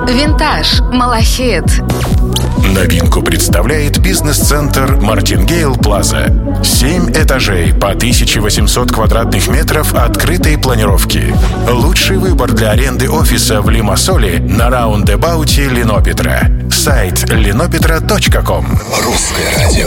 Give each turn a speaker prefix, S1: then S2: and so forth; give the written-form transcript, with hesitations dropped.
S1: Винтаж, малахит.
S2: Новинку представляет бизнес-центр Мартингейл Плаза. 7 этажей по 1800 квадратных метров открытой планировки. Лучший выбор для аренды офиса в Лимассоле на раундэбауте Линопетра. Сайт linopetra.com.
S3: Русское радио.